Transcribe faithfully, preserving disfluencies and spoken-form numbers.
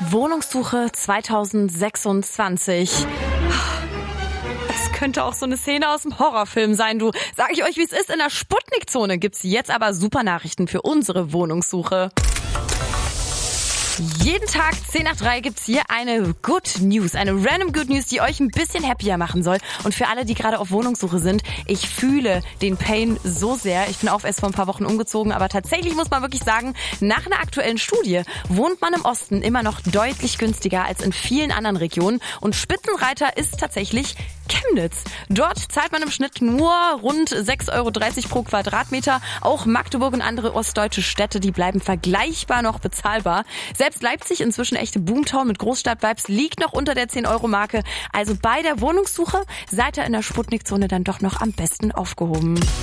Wohnungssuche zwanzig sechsundzwanzig. Das könnte auch so eine Szene aus dem Horrorfilm sein, du. Sag ich euch, wie es ist, in der Sputnik-Zone gibt's jetzt aber super Nachrichten für unsere Wohnungssuche. Jeden Tag zehn nach drei gibt's hier eine Good News, eine random Good News, die euch ein bisschen happier machen soll. Und für alle, die gerade auf Wohnungssuche sind, ich fühle den Pain so sehr. Ich bin auch erst vor ein paar Wochen umgezogen, aber tatsächlich muss man wirklich sagen, nach einer aktuellen Studie wohnt man im Osten immer noch deutlich günstiger als in vielen anderen Regionen. Und Spitzenreiter ist tatsächlich Chemnitz. Dort zahlt man im Schnitt nur rund sechs Euro dreißig pro Quadratmeter. Auch Magdeburg und andere ostdeutsche Städte, die bleiben vergleichbar noch bezahlbar. Selbst Leipzig, inzwischen echte Boomtown mit Großstadt-Vibes, liegt noch unter der zehn Euro Marke. Also bei der Wohnungssuche seid ihr in der Sputnik-Zone dann doch noch am besten aufgehoben.